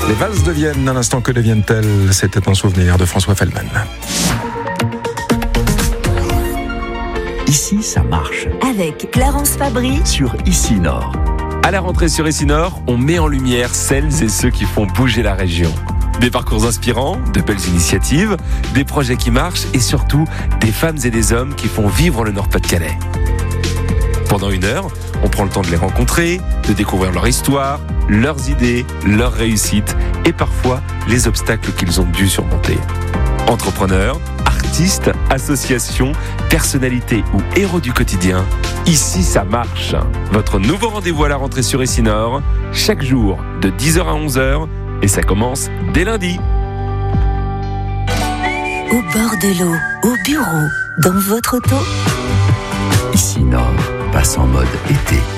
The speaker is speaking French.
Les valses de Vienne, à l'instant, que deviennent-elles? C'était un souvenir de François Fellman. Ici, ça marche. Avec Clarence Fabry Sur Ici Nord. À la rentrée sur Ici Nord, on met en lumière celles et ceux qui font bouger la région. Des parcours inspirants, de belles initiatives, des projets qui marchent et surtout des femmes et des hommes qui font vivre le Nord-Pas-de-Calais. Pendant 1 heure, on prend le temps de les rencontrer, de découvrir leur histoire, leurs idées, leurs réussites et parfois les obstacles qu'ils ont dû surmonter. Entrepreneurs, artistes, associations, personnalités ou héros du quotidien, ici ça marche. Votre nouveau rendez-vous à la rentrée sur Ici Nord, chaque jour de 10h à 11h et ça commence dès lundi. au bord de l'eau, au bureau, dans votre auto. Ici Nord passe en mode été.